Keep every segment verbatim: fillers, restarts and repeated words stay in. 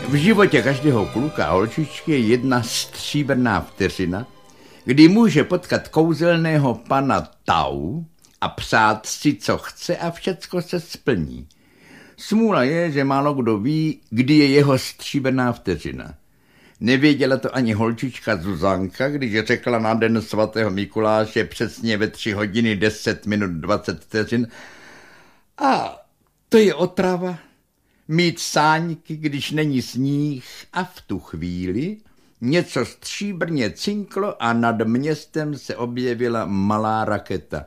V životě každého kluka a holčičky je jedna stříbrná vteřina, kdy může potkat kouzelného pana Tau a přát si, co chce a všecko se splní. Smůla je, že málo kdo ví, kdy je jeho stříbrná vteřina. Nevěděla to ani holčička Zuzanka, když řekla na den svatého Mikuláše přesně ve tři hodiny deset minut dvacet vteřin. A to je otrava. Mít sáňky, když není sníh, a v tu chvíli něco stříbrně cinklo a nad městem se objevila malá raketa.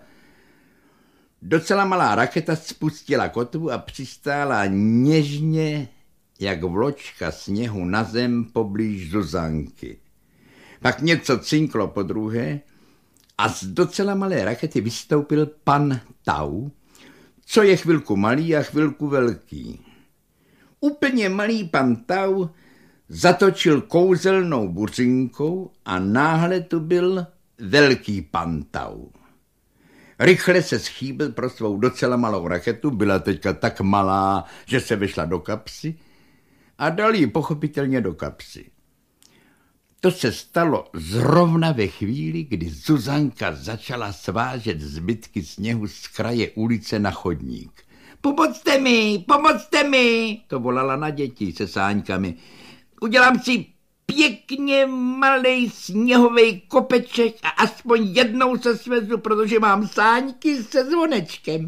Docela malá raketa spustila kotvu a přistála něžně, jak vločka sněhu na zem poblíž Zuzanky. Pak něco cinklo po druhé a z docela malé rakety vystoupil pan Tau, co je chvilku malý a chvilku velký. Úplně malý pan Tau zatočil kouzelnou buřinkou a náhle tu byl velký pan Tau. Rychle se schýbil pro svou docela malou raketu, byla teďka tak malá, že se vešla do kapsy a dal ji pochopitelně do kapsy. To se stalo zrovna ve chvíli, kdy Zuzanka začala svážet zbytky sněhu z kraje ulice na chodník. Pomocte mi, pomocte mi, to volala na děti se sáňkami. Udělám si pěkně malej sněhovej kopeček a aspoň jednou se svezu, protože mám sáňky se zvonečkem.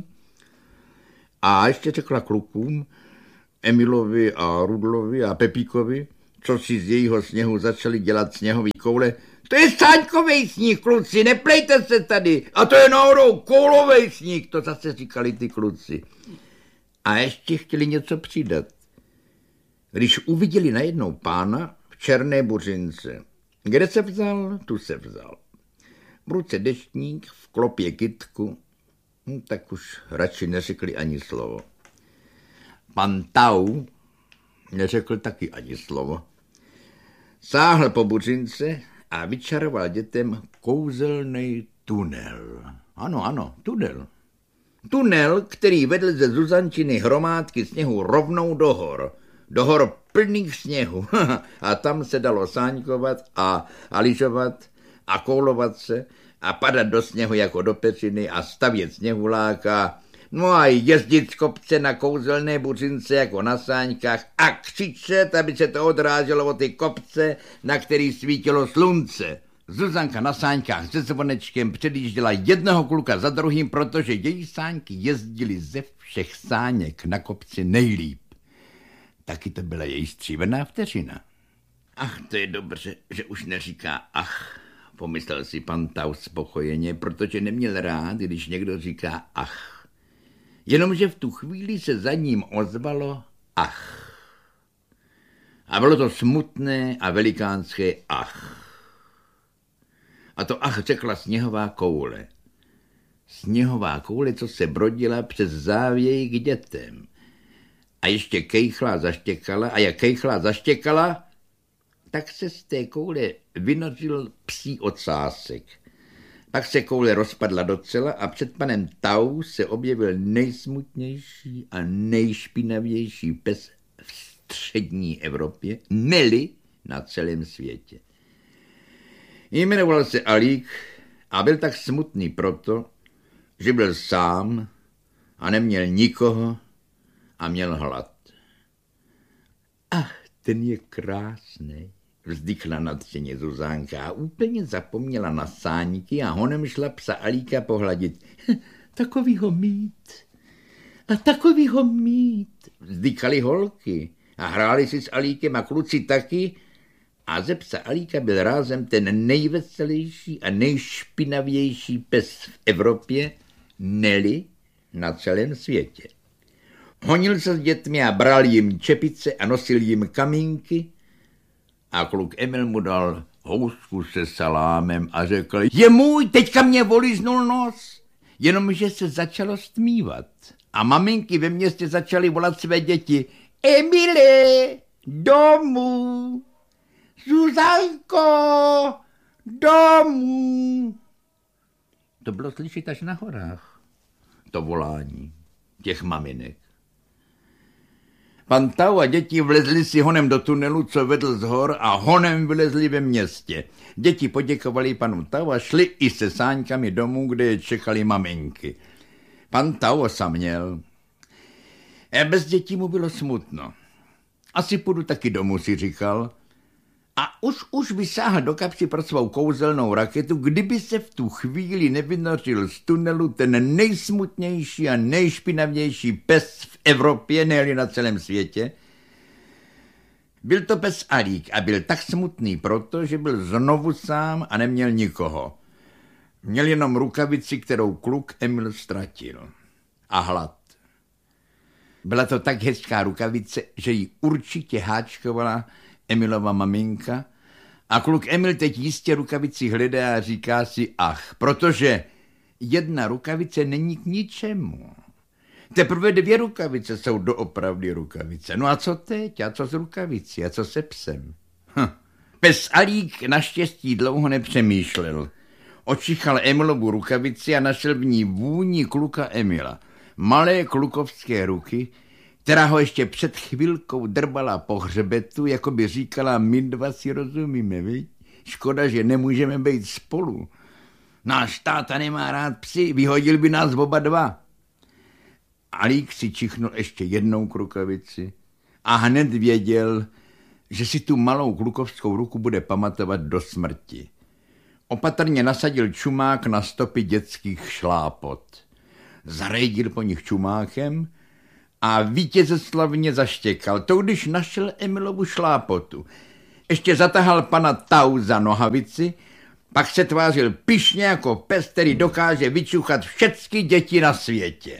A ještě řekla klukům, Emilovi a Rudlovi a Pepíkovi, co si z jejího sněhu začali dělat sněhový koule. To je sáňkovej sníh, kluci, neplejte se tady. A to je náhodou koulovej sníh, to zase říkali ty kluci. A ještě chtěli něco přidat. Když uviděli najednou pána v černé buřince. Kde se vzal, tu se vzal. V ruce deštník, v klopě kytku, hm, tak už radši neřekli ani slovo. Pan Tau neřekl taky ani slovo. Sáhl po buřince a vyčaroval dětem kouzelný tunel. Ano, ano, tunel. Tunel, který vedl ze Zuzančiny hromádky sněhu rovnou do hor. Do hor plných sněhu. A tam se dalo sáňkovat a, a lyžovat a koulovat se a padat do sněhu jako do peřiny a stavět sněhuláka. No a jezdit z kopce na kouzelné buřince jako na sáňkách a křičet, aby se to odráželo od ty kopce, na který svítilo slunce. Zuzanka na sáňkách se zvonečkem předjížděla jednoho kluka za druhým, protože její sáňky jezdily ze všech sáněk na kopci nejlíp. Taky to byla její stříbrná vteřina. Ach, to je dobře, že už neříká ach, pomyslel si pan Tau spokojeně, protože neměl rád, když někdo říká ach. Jenomže v tu chvíli se za ním ozvalo ach. A bylo to smutné a velikánské ach. A to ach řekla sněhová koule. Sněhová koule, co se brodila přes závěj k dětem. A ještě kejchla zaštěkala a jak kejchla zaštěkala, tak se z té koule vynořil psí ocásek. Pak se koule rozpadla docela a před panem Tau se objevil nejsmutnější a nejšpinavější pes v střední Evropě, neli na celém světě. Jmenoval se Alík a byl tak smutný proto, že byl sám a neměl nikoho a měl hlad. Ach, ten je krásný, vzdychla nadšeně Zuzánka a úplně zapomněla na sáňky a honem šla psa Alíka pohladit. Takovýho mít a takovýho mít, vzdychaly holky a hráli si s Alíkem a kluci taky a ze psa Alíka byl rázem ten nejveselější a nejšpinavější pes v Evropě, neli na celém světě. Honil se s dětmi a bral jim čepice a nosil jim kamínky a kluk Emil mu dal housku se salámem a řekl, je můj, teďka mě voliznul nos. Jenomže se začalo stmívat a maminky ve městě začaly volat své děti, Emile, domů, Zuzanko, domů. To bylo slyšet až na horách, to volání těch maminek. Pan Tau a děti vlezli si honem do tunelu, co vedl z hor, a honem vylezli ve městě. Děti poděkovali panu Tau a šli i se sáňkami domů, kde je čekali maminky. Pan Tau osaměl. A bez dětí mu bylo smutno. Asi půjdu taky domů, si říkal. A už už by sáhl do kapsy pro svou kouzelnou raketu, kdyby se v tu chvíli nevynořil z tunelu ten nejsmutnější a nejšpinavější pes v Evropě, ne-li na celém světě. Byl to pes Alík a byl tak smutný proto, že byl znovu sám a neměl nikoho. Měl jenom rukavici, kterou kluk Emil ztratil. A hlad. Byla to tak hezká rukavice, že ji určitě háčkovala Emilova maminka a kluk Emil teď jistě rukavici hledá a říká si ach, protože jedna rukavice není k ničemu. Teprve dvě rukavice jsou doopravdy rukavice. No a co teď? A co s rukavicí? A co se psem? Hm. Pes Alík naštěstí dlouho nepřemýšlel. Očichal Emilovu rukavici a našel v ní vůni kluka Emila. Malé klukovské ruky, která ho ještě před chvilkou drbala po hřbetu, jako by říkala, my dva si rozumíme, viď? Škoda, že nemůžeme být spolu. Náš táta nemá rád psy, vyhodil by nás oba dva. Alík si čichnul ještě jednou k rukavici a hned věděl, že si tu malou klukovskou ruku bude pamatovat do smrti. Opatrně nasadil čumák na stopy dětských šlápot. Zarejdil po nich čumákem a vítězeslavně zaštěkal. To, když našel Emilovu šlápotu. Ještě zatahal pana Tau za nohavici, pak se tvářil pyšně jako pes, který dokáže vyčuchat všechny děti na světě.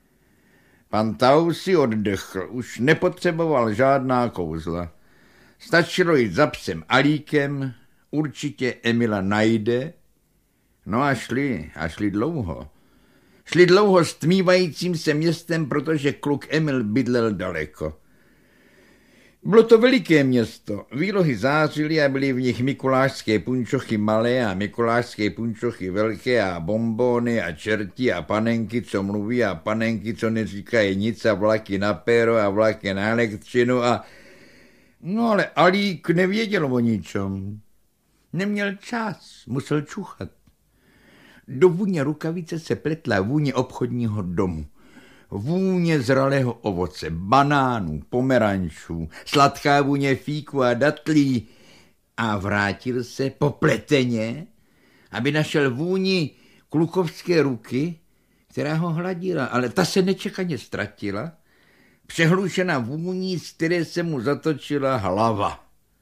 Pan Tau si oddechl, už nepotřeboval žádná kouzla. Stačilo jít za psem Alíkem, určitě Emila najde. No a šli, a šli dlouho. Šli dlouho stmívajícím se městem, protože kluk Emil bydlel daleko. Bylo to veliké město, výlohy zářily a byly v nich mikulášské punčochy malé a mikulášské punčochy velké a bombóny a čerti a panenky, co mluví a panenky, co neříkají nic a vlaky na péro a vlaky na elektřinu a... No ale Alík nevěděl o ničem. Neměl čas, musel čuchat. Do vůně rukavice se pletla vůně obchodního domu. Vůně zralého ovoce, banánů, pomerančů, sladká vůně fíku a datlí. A vrátil se popleteně, aby našel vůni klukovské ruky, která ho hladila, ale ta se nečekaně ztratila, přehlušena vůní, z které se mu zatočila hlava.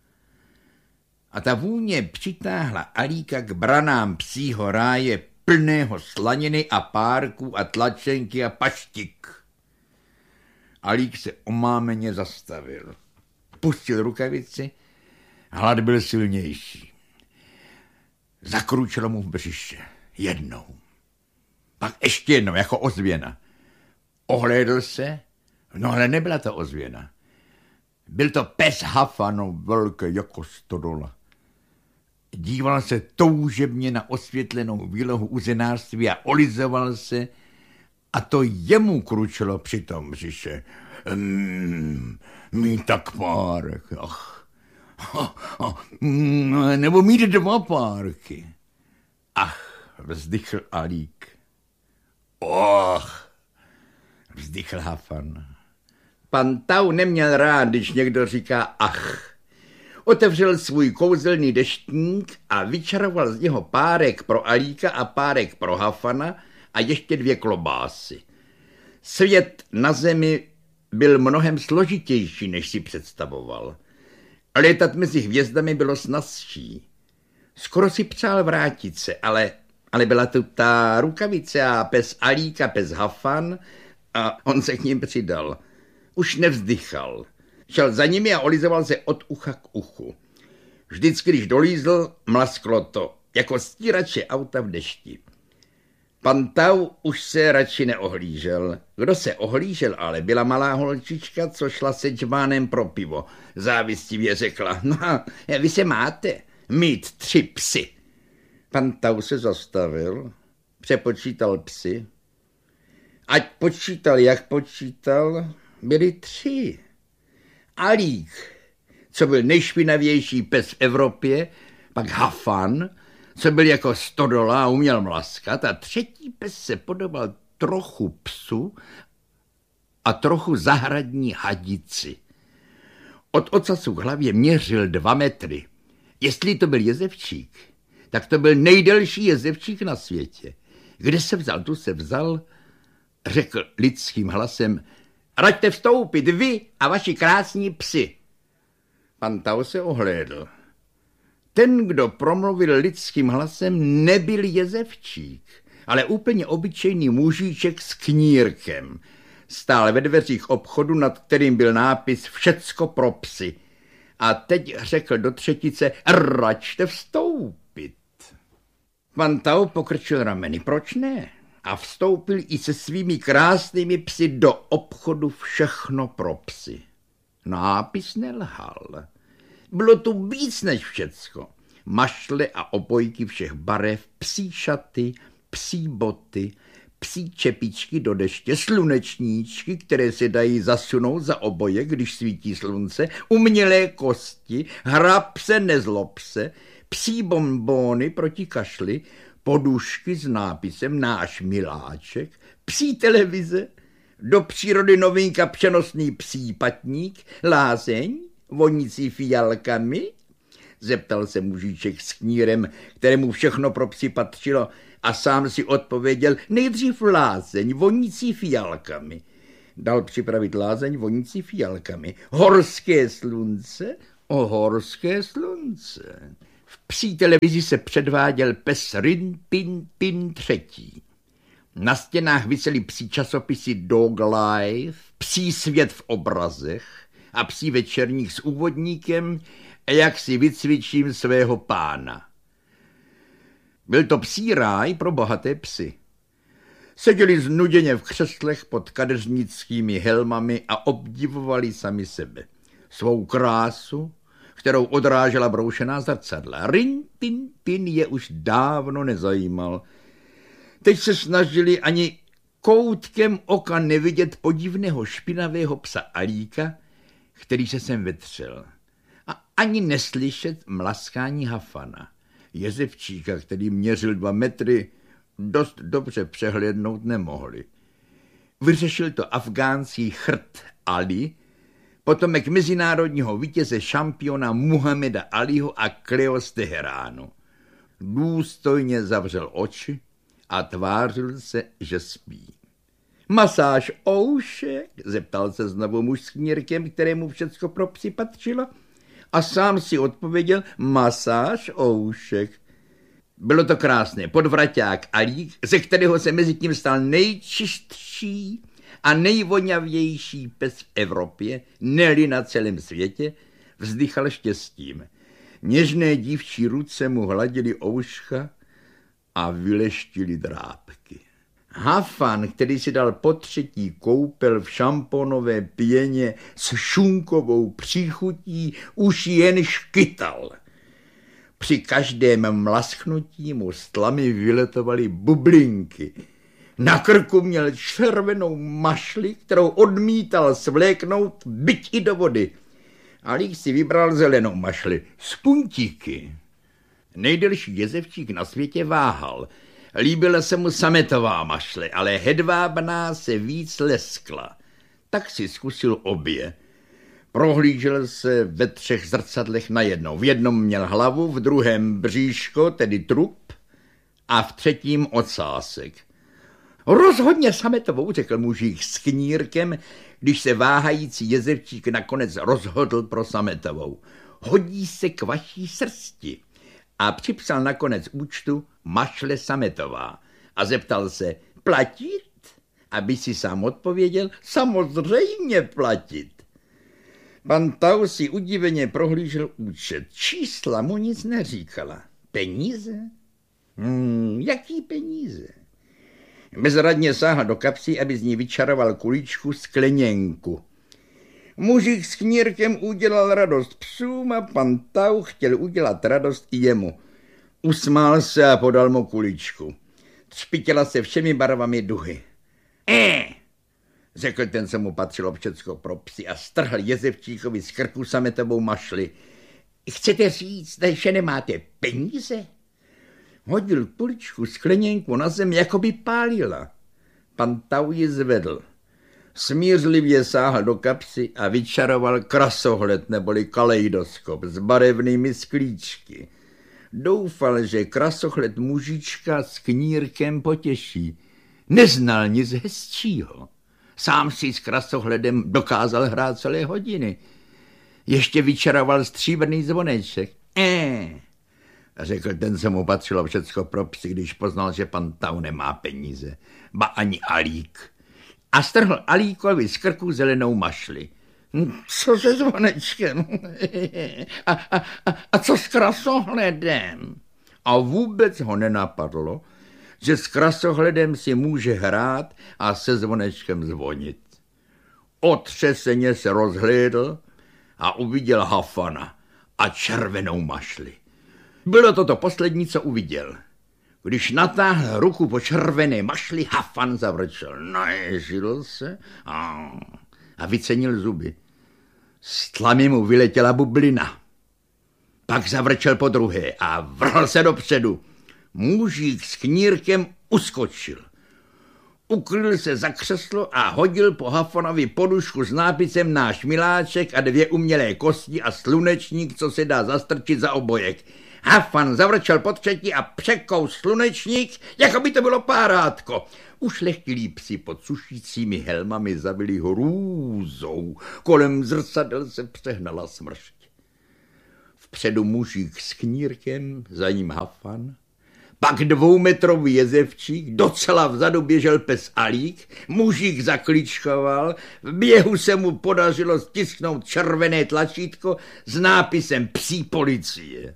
A ta vůně přitáhla Alíka k branám psího ráje plného slaniny a párků a tlačenky a paštik. Alík se omámeně zastavil. Pustil rukavici, hlad byl silnější. Zakručilo mu v břiše. Jednou. Pak ještě jednou, jako ozvěna. Ohlédl se, no ale nebyla to ozvěna. Byl to pes Hafano, velký jako stodola. Díval se toužebně na osvětlenou výlohu uzenářství a olizoval se, a to jemu kručilo při tom břiše. Mm, mít tak párek, ach, ach, ach, mm, nebo mít dva párky. Ach, vzdychl Alík. Och, vzdychl Hafan. Pan Tau neměl rád, když někdo říká ach. Otevřel svůj kouzelný deštník a vyčaroval z něho párek pro Alíka a párek pro Hafana a ještě dvě klobásy. Svět na zemi byl mnohem složitější, než si představoval. Létat mezi hvězdami bylo snazší. Skoro si přál vrátit se, ale, ale byla tu ta rukavice a pes Alíka, pes Hafan a on se k ním přidal. Už nevzdychal. Šel za nimi a olizoval se od ucha k uchu. Vždycky, když dolízl, mlasklo to, jako stírače auta v dešti. Pan Tau už se radši neohlížel. Kdo se ohlížel, ale byla malá holčička, co šla se džbánem pro pivo. Závistivě řekla, no vy se máte mít tři psy. Pan Tau se zastavil, přepočítal psy. Ať počítal, jak počítal, byli tři. Alík, co byl nejšpinavější pes v Evropě, pak Hafan, co byl jako stodola a uměl mlaskat, a třetí pes se podobal trochu psu a trochu zahradní hadici. Od ocasu k hlavě měřil dva metry. Jestli to byl jezevčík, tak to byl nejdelší jezevčík na světě. Kde se vzal, tu se vzal, řekl lidským hlasem: raďte vstoupit vy a vaši krásní psi. Pan Tau se ohlédl. Ten, kdo promluvil lidským hlasem, nebyl jezevčík, ale úplně obyčejný mužíček s knírkem. Stál ve dveřích obchodu, nad kterým byl nápis Všecko pro psy. A teď řekl do třetice: račte vstoupit. Pan Tau pokrčil rameny. Proč ne? A vstoupil i se svými krásnými psy do obchodu Všechno pro psy. Nápis nelhal. Bylo tu víc než všecko. Mašle a obojky všech barev, psí šaty, psí boty, psí čepičky do deště, slunečníčky, které se dají zasunout za oboje, když svítí slunce, umělé kosti, hrab se, nezlob se, psí bonbóny proti kašli, podušky s nápisem Náš miláček, psí televize, do přírody novinka přenosný psí patník, lázeň, vonící fialkami? Zeptal se mužíček s knírem, kterému všechno pro psy patřilo, a sám si odpověděl: nejdřív lázeň, vonící fialkami. Dal připravit lázeň vonící fialkami. Horské slunce? O horské slunce. V psí televizi se předváděl pes Rin Pin Pin třetí. Na stěnách visely psí časopisy Dog Life, Psí svět v obrazech a psí večerník s úvodníkem Jak si vycvičím svého pána. Byl to psí ráj pro bohaté psy. Seděli znuděně v křeslech pod kadeřnickými helmami a obdivovali sami sebe. Svou krásu, kterou odrážela broušená zrcadla. Rin Pin Pin je už dávno nezajímal. Teď se snažili ani koutkem oka nevidět podivného špinavého psa Alíka, který se sem vetřel. A ani neslyšet mlaskání Hafana, jezevčíka, který měřil dva metry, dost dobře přehlédnout nemohli. Vyřešil to afgánský chrt Ali, potomek mezinárodního vítěze šampiona Muhameda Aliho a Cleo z Teheránu. Důstojně zavřel oči a tvářil se, že spí. Masáž oušek? Zeptal se znovu muž s knírkem, kterému všecko pro psy patřilo, a sám si odpověděl: masáž oušek. Bylo to krásné. Podvraťák Alík, ze kterého se mezi tím stal nejčistší a nejvoňavější pes v Evropě, ne-li na celém světě, vzdychal štěstím. Něžné dívčí ruce mu hladily ouška a vyleštili drápky. Hafan, který si dal po třetí koupel v šamponové pěně s šunkovou příchutí, už jen škytal. Při každém mlasknutí mu z tlamy vyletovaly bublinky. Na krku měl červenou mašli, kterou odmítal svléknout, byť i do vody. Alík si vybral zelenou mašli s puntíky. Nejdelší jezevčík na světě váhal. Líbila se mu sametová mašle, ale hedvábná se víc leskla. Tak si zkusil obě. Prohlížel se ve třech zrcadlech najednou. V jednom měl hlavu, v druhém bříško, tedy trup, a v třetím ocásek. Rozhodně sametovou, řekl mužík s knírkem, když se váhající jezevčík nakonec rozhodl pro sametovou. Hodí se k vaší srsti. A připsal nakonec účtu mašle sametová a zeptal se: platit? Aby si sám odpověděl: samozřejmě platit. Pan Tau si udiveně prohlížel účet. Čísla mu nic neříkala. Peníze? Hmm, jaký peníze? Bezradně sáhl do kapsy, aby z ní vyčaroval kuličku skleněnku. Mužík s knírkem udělal radost psům a pan Tau chtěl udělat radost i jemu. Usmál se a podal mu kuličku. Třpitila se všemi barvami duhy. Eh, řekl ten, co mu patřilo všecko pro psy a strhl Jezevčíkovi z krku sametovou mašli. Chcete říct, že nemáte peníze? Hodil kuličku skleněnku na zem, jako by pálila. Pan Tau ji zvedl. Smířlivě sáhl do kapsy a vyčaroval krasohled neboli kalejdoskop s barevnými sklíčky. Doufal, že krasohled mužička s knírkem potěší. Neznal nic hezčího. Sám si s krasohledem dokázal hrát celé hodiny. Ještě vyčaroval stříbrný zvoneček. Eh, řekl ten, co mu patřilo všecko pro psy, když poznal, že pan Tau nemá peníze. Ba ani alík. A strhl alíkovi z krku zelenou mašli. Co se zvonečkem? A, a, a, a co s krasohledem? A vůbec ho nenapadlo, že s krasohledem si může hrát a se zvonečkem zvonit. Otřeseně se rozhlédl a uviděl Hafana a červenou mašli. Bylo to to poslední, co uviděl. Když natáhl ruku po červené mašli, Hafan zavrčel. Naježil se a, a vycenil zuby. Z tlamy mu vyletěla bublina. Pak zavrčel po druhé a vrhl se dopředu. Mužík s knírkem uskočil. Ukryl se za křeslo a hodil po Hafanovi podušku s nápisem Náš miláček a dvě umělé kosti a slunečník, co se dá zastrčit za obojek. Hafan zavrčel po třetí a překous slunečník, jako by to bylo párátko. Ušlechtilí psi pod sušícími helmami zabili hrůzou. Kolem zrcadel se přehnala smršť. Vpředu mužík s knírkem, za ním Hafan. Pak dvoumetrový Jezevčík, docela vzadu běžel pes Alík, mužík zaklíčkoval, v běhu se mu podařilo stisknout červené tlačítko s nápisem Psí policie.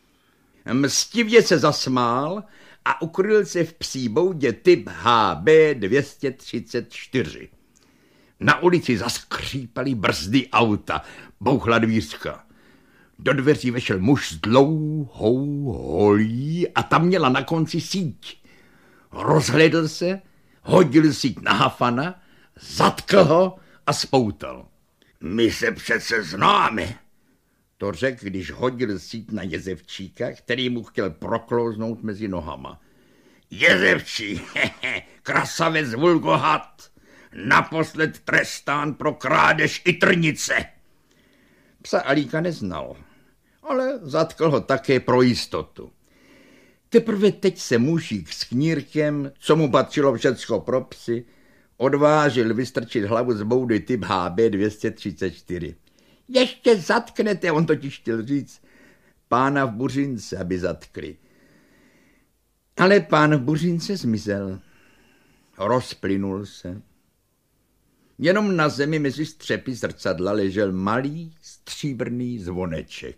Mstivě se zasmál a ukryl se v psí boudě typ H B dvě stě třicet čtyři. Na ulici zaskřípaly brzdy auta, bouchla dvířka. Do dveří vešel muž s dlouhou holí a tam měla na konci síť. Rozhlédl se, hodil síť na Hafana, zatkl ho a spoutal. My se přece známe, to řekl, když hodil síť na Jezevčíka, který mu chtěl proklouznout mezi nohama. Jezevčí, hehe, krasavec vulgohat, naposled trestán pro krádež i trnice. Psa Alíka neznal, ale zatkl ho také pro jistotu. Teprve teď se mužík s knírkem, co mu patřilo všecko pro psy, odvážil vystrčit hlavu z boudy typ H B dvě stě třicet čtyři. Ještě zatknete, on totiž chtěl říct, pána v Buřince, aby zatkli. Ale pán v Buřince zmizel. Rozplynul se. Jenom na zemi mezi střepy zrcadla ležel malý stříbrný zvoneček.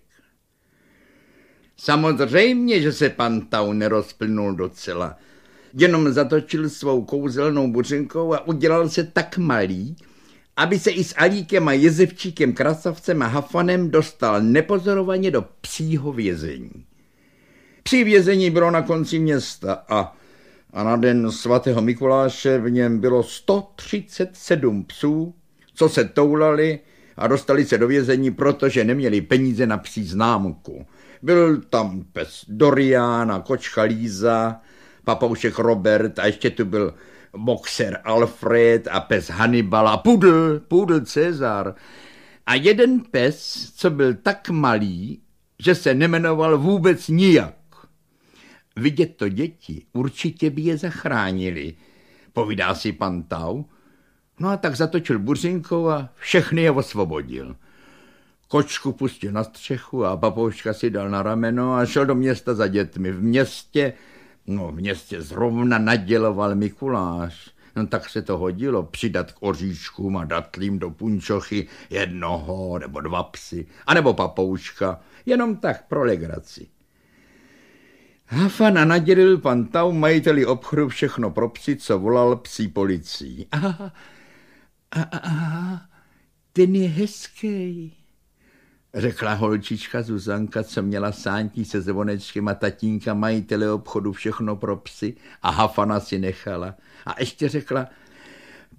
Samozřejmě, že se pan Tau nerozplynul docela. Jenom zatočil svou kouzelnou buřinkou a udělal se tak malý, aby se i s Alíkem a Jezevčíkem, Krasavcem a Hafanem dostal nepozorovaně do psího vězení. Psí vězení bylo na konci města a, a na den svatého Mikuláše v něm bylo sto třicet sedm psů, co se toulali a dostali se do vězení, protože neměli peníze na psí známku. Byl tam pes Dorian a kočka Líza, papoušek Robert a ještě tu byl boxer Alfred a pes Hannibal a pudl, pudl Cezar. A jeden pes, co byl tak malý, že se nemenoval vůbec nijak. Vidět to děti, určitě by je zachránili, povídá si pan Tau. No a tak zatočil buřinkou a všechny je osvobodil. Kočku pustil na střechu a papouška si dal na rameno a šel do města za dětmi. V městě, no v městě zrovna naděloval Mikuláš. No tak se to hodilo přidat k oříškům a datlím do punčochy jednoho nebo dva psy, anebo papouška, jenom tak pro legraci. Hafana nadělil pan Tau majiteli obchodu všechno pro psy, co volal psí policii. Aha, aha, aha, ten je hezký, řekla holčička Zuzanka, co měla sáňtí se zvonečkem a tatínka majitele obchodu všechno pro psy a Hafana si nechala. A ještě řekla,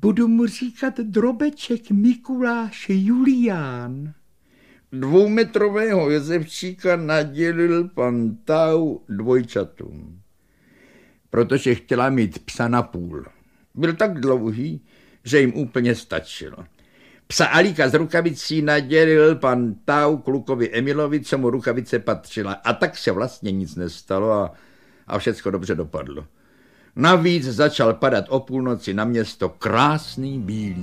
Budu mu říkat Drobeček Mikuláš Julián. Dvoumetrového Josefčíka nadělil pan Tau dvojčatům, protože chtěla mít psa na půl. Byl tak dlouhý, že jim úplně stačilo. Psa Alíka z rukavicí nadělil pan Tau klukovi Emilovi, co mu rukavice patřila. A tak se vlastně nic nestalo a, a všecko dobře dopadlo. Navíc začal padat o půlnoci na město krásný bílý